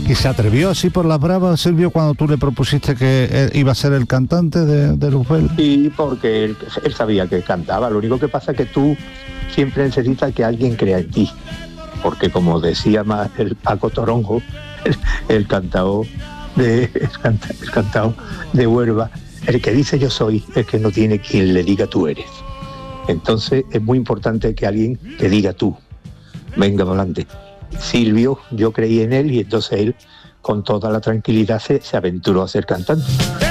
¿Y se atrevió así por las bravas, Silvio, cuando tú le propusiste que iba a ser el cantante de Luzbel? Y porque él sabía que cantaba. Lo único que pasa es que tú siempre necesitas que alguien crea en ti. Porque como decía más el Paco Toronjo, el cantao de Huelva, el que dice yo soy es que no tiene quien le diga tú eres. Entonces es muy importante que alguien te diga tú, venga adelante. Silvio, yo creí en él y entonces él con toda la tranquilidad se aventuró a ser cantante.